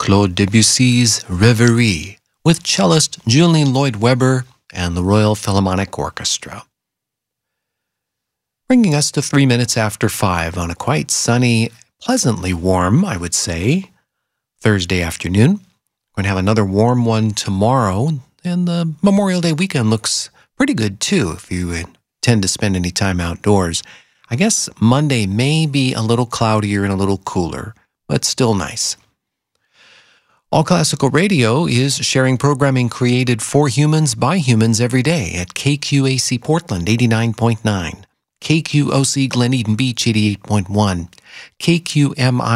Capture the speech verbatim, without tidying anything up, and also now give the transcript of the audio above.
Claude Debussy's Reverie with cellist Julian Lloyd-Webber and the Royal Philharmonic Orchestra. Bringing us to three minutes after five on a quite sunny, pleasantly warm, I would say, Thursday afternoon. We're going to have another warm one tomorrow, and the Memorial Day weekend looks pretty good too if you intend to spend any time outdoors. I guess Monday may be a little cloudier and a little cooler, but still nice. All Classical Radio is sharing programming created for humans by humans every day at K Q A C Portland eighty-nine point nine, K Q O C Glen Eden Beach eighty-eight point one, K Q M I